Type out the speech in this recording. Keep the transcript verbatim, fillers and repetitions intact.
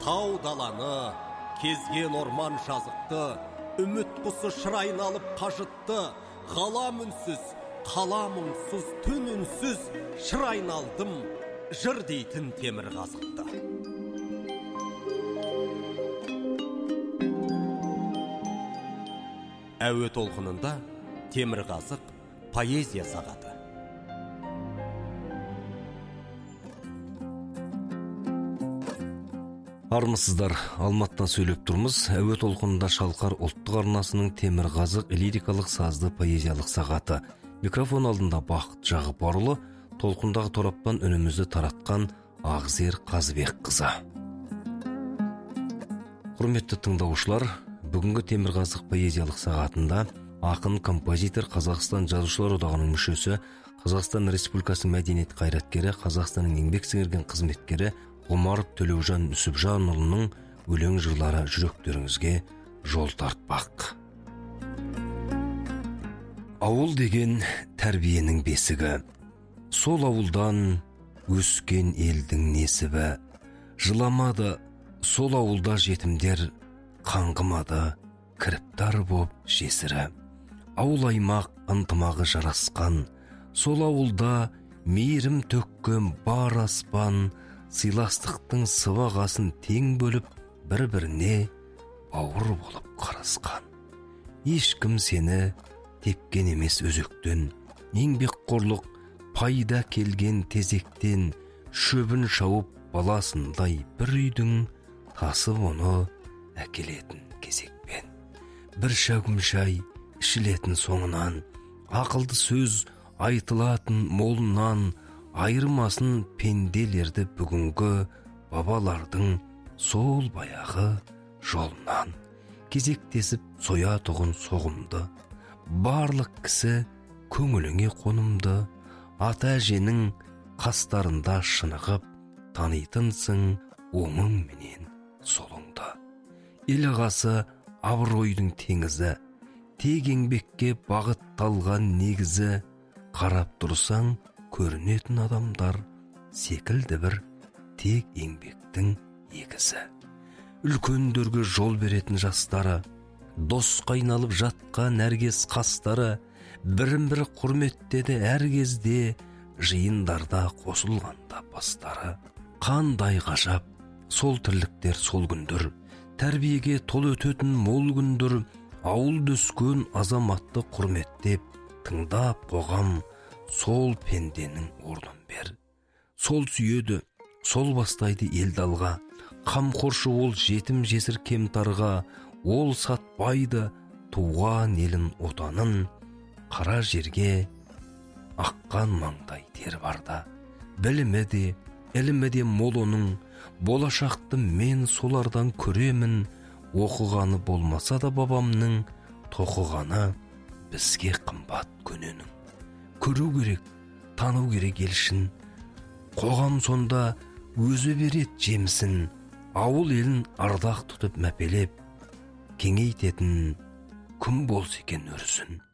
Тау даланы, кезген орман жазықты, үміт құсы шырайын алып қажытты, ғалам үнсіз, қалам үнсіз, түн үнсіз, шырайын алдым, жыр дейтін темір қазықты. Әуе толқынында темір қазық поэзия сағаты. Армысыздар, Алматыдан сөйлеп тұрмыз. Әуе толқынында Шалқар ұлттық арнасының темір қазық лирикалық сазды поэзиялық сағаты. Микрофон алдында Бақыт Жағыпарұлы, толқындағы тораптан үнімізді таратқан Ағзер Қазыбек қызы. Құрметті тыңдаушылар, бүгінгі темір қазық поэзиялық сағатында ақын, композитор, Қазақстан жазушылар одағының мүшесі, Қазақстан Республикасының мәдениет қайраткері, Қазақстанның еңбек сіңірген қызметкері Ғұмаров Төлеужан Нүсіпжанұлының өлең жырлары жүректеріңізге жол тартпақ. Ауыл деген тәрбиенің бесігі, сол ауылдан өскен елдің несібі. Жыламады сол ауылда жетімдер, қаңғымады кіріптар боп жесірі. Ауыл аймақ ынтымағы жарасқан, сол ауылда мейірім төккен бар аспан, сыйластықтың сыбағасын тең бөліп, бір-біріне бауыр болып қарасқан. Ешкім сені тепкен емес өзектен, еңбекқорлық пайда келген тезектен, шөбін шауып баласындай бір үйдің тасып оны әкелетін кезекпен. Бір шәугім шай ішілетін соңынан, ақылды сөз айтылатын молынан, айырмасын пенделерді бүгінгі бабалардың сол баяғы жолынан. Кезектесіп соя тұғын соғымды, барлық кісі көңіліңе қонымды, ата әженің қастарында шынығып, танитынсың оңың менен солыңды. Ел ағасы абыройдың теңізі, тек еңбекке бағытталған негізі, қарап тұрсаң көрінетін адамдар секілді бір тек еңбектің егізі. Үлкендерге жол беретін жастары, досқа айналып жатқан әркез қастары, бірін-бірі құрметтеді әр кезде, жиындарда қосылғанда бастары. Қандай ғажап сол тірліктер сол күндір, тәрбиеге толы өтетін мол күндір, ауыл өскен азаматты құрметтеп, тыңдап қоғам сол пенденің орнын бер. Сол сүйеді, сол бастайды елді алға, қамқоршы ол жетім жесір кемтарға, ол сатпайды туған елін отанын, қара жерге аққан маңдай тер барда. Білімі де, ілімі де мол оның, болашақты мен солардан көремін, оқығаны болмаса да бабамның, тоқығаны бізге қымбат көненің. Көру керек, тану керек елшін, қоғам сонда өзі берет жемісін, ауыл елін ардақ тұтып мәпелеп, кеңейтетін күн болса екен өрісін.